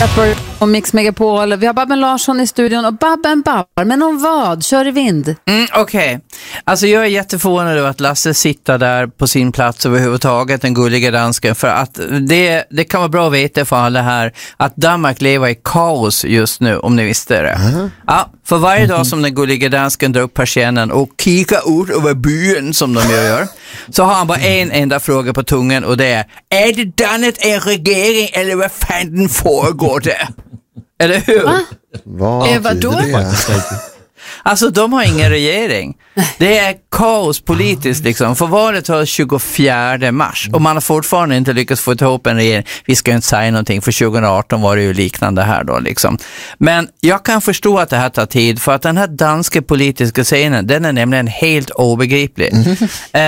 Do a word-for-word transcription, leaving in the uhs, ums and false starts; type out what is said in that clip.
Och Mix Megapol. Vi har Babben Larsson i studion och Babben babbar. Men om vad? Kör i vind. Mm, Okej. Okay. Alltså jag är jätteförvånad över att Lasse sitter där på sin plats överhuvudtaget, den gulliga dansken. För att det, det kan vara bra att veta för alla här att Danmark lever i kaos just nu, om ni visste det. Mm. Ja, för varje dag som den gulliga dansken drar upp persiennen och kikar ut över byn som de gör, så har han bara en enda fråga på tungan, och det är: är det dannet en regering eller vad fan den foregår där? Eller hur? Va? Vad eh, vadå? det? Alltså de har ingen regering. Det är kaos politiskt liksom. För valet var tjugofjärde mars och man har fortfarande inte lyckats få ihop en regering. Vi ska inte säga någonting, för tjugo arton var det ju liknande här då liksom. Men jag kan förstå att det här tar tid, för att den här danska politiska scenen, den är nämligen helt obegriplig.